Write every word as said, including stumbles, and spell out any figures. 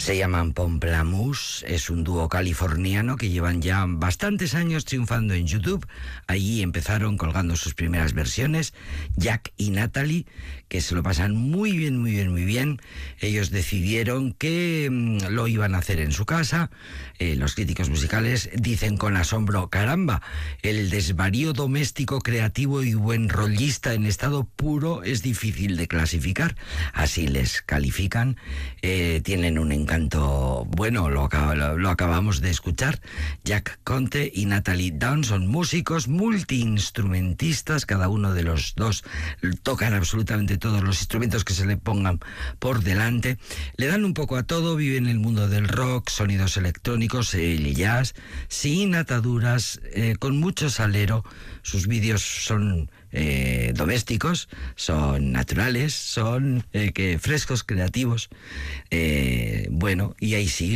Se llaman Pomplamoose, es un dúo californiano que llevan ya bastantes años triunfando en YouTube. Allí empezaron colgando sus primeras versiones, Jack y Natalie, que se lo pasan muy bien, muy bien, muy bien. Ellos decidieron que mmm, lo iban a hacer en su casa. Eh, los críticos musicales dicen con asombro, caramba, el desvarío doméstico, creativo y buen rollista en estado puro es difícil de clasificar. Así les califican. Eh, tienen un encanto, bueno, lo, lo, lo acabamos de escuchar. Jack Conte y Natalie Down son músicos multiinstrumentistas, cada uno de los dos tocan absolutamente todos los instrumentos que se le pongan por delante, le dan un poco a todo, viven en el mundo del rock, sonidos electrónicos, el jazz, sin ataduras, eh, con mucho salero. Sus vídeos son eh, domésticos, son naturales, son eh, que frescos, creativos, eh, bueno, y ahí sí.